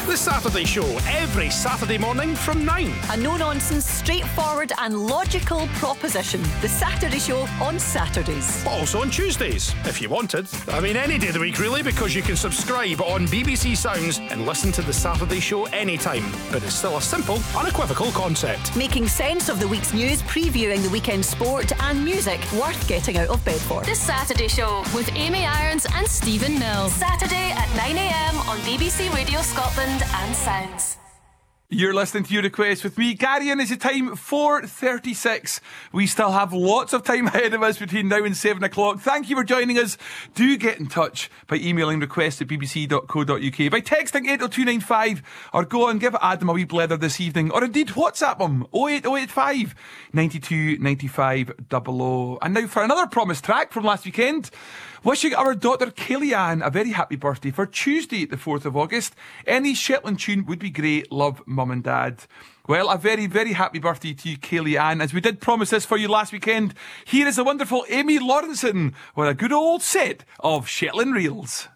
The Saturday Show, every Saturday morning from 9. A no-nonsense, straightforward and logical proposition. The Saturday Show on Saturdays. But also on Tuesdays, if you wanted. I mean, any day of the week, really, because you can subscribe on BBC Sounds and listen to The Saturday Show anytime. But it's still a simple, unequivocal concept. Making sense of the week's news, previewing the weekend sport and music worth getting out of bed for. The Saturday Show with Amy Irons and Stephen Mills. Saturday at 9am on BBC Radio Scotland and Sounds. You're listening to Your Request with me, Gary, and it's the time 4:36. We still have lots of time ahead of us between now and 7 o'clock. Thank you for joining us. Do get in touch by emailing requests at bbc.co.uk, by texting 80295, or go and give Adam a wee blether this evening, or indeed WhatsApp him 08085 92 95 00. And now for another promised track from last weekend. Wishing our daughter Kaylee-Ann a very happy birthday for Tuesday, the 4th of August. Any Shetland tune would be great. Love, Mum and Dad. Well, a very, very happy birthday to you, Kaylee-Ann. As we did promise this for you last weekend, here is the wonderful Amy Lawrenson with a good old set of Shetland reels.